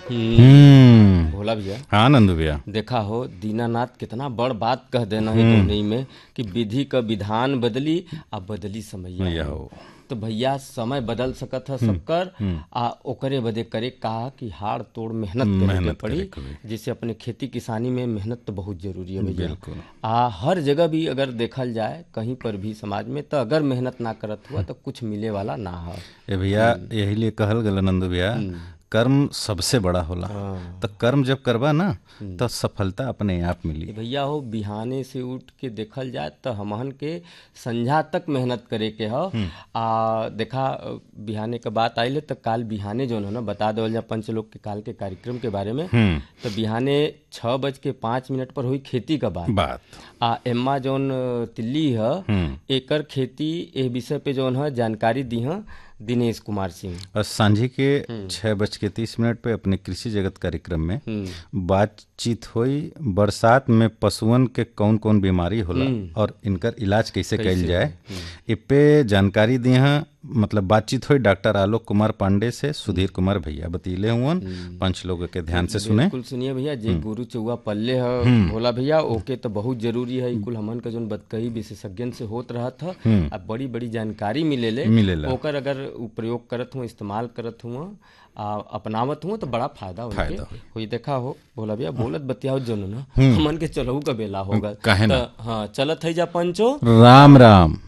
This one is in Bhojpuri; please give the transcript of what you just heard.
भोला भैया, हाँ नंदू भैया, देखा हो दीनानाथ कितना बड़ बात कह देना है दोनों में कि विधि का विधान बदली अब बदली समैया भैया हो। हो तो भैया समय बदल सकत है सबकर आ ओकरे बदे करे कहा कि हाड़ तोड़ मेहनत करे के पड़ी। जैसे अपने खेती किसानी में मेहनत तो बहुत जरूरी है भैया। बिल्कुल। हर जगह भी अगर देखल जाए कहीं पर भी समाज में, तो अगर मेहनत ना करत हुआ तो कुछ मिले वाला ना है। ए भैया, यही लिए कहल गल नंदू भैया, कर्म सबसे बड़ा होला। तो कर्म जब करबा ना तो सफलता अपने आप मिली। भैया हो बिहाने से उठ के देखल जाए तो हमहन के संझा तक मेहनत करे के हो। देखा बिहाने का बात आइले तो काल बिहाने जो है ना बता देवल जा पंचलोक के काल के कार्यक्रम के बारे में। तो बिहाने 6:05 पर हुई खेती का बात। एम्मा जौन तिल्ली है एकर खेती ए विषय पे जौन है जानकारी दी है दिनेश कुमार सिंह। और सांझी के 6:30 पे अपने कृषि जगत कार्यक्रम में बातचीत हुई बरसात में पशुअन के कौन कौन बीमारी होला और इनकर इलाज कैसे कैल जाए, इ पे जानकारी दी हैं। मतलब बातचीत हुई डॉक्टर आलोक कुमार पांडे से सुधीर कुमार भैया बतीले हुअन। पंच लोग के ध्यान से सुने। बिल्कुल सुनिए भैया, जे गुरु चौवा पल्ले है भोला भैया ओके तो बहुत जरूरी है। कुल हमन का जोन बतकही विशेषज्ञन से होत रहा था, अब बड़ी बड़ी जानकारी मिलेला ओकर अगर प्रयोग करत हूँ, इस्तेमाल करत हूँ, अपनावत हूँ तो बड़ा फायदा हुई। देखा हो भोला भैया बोलत बतियाओ जो ना हमन के चलहू का बेला होगा। काहे ना? हाँ चलत है जा पंचो, राम राम।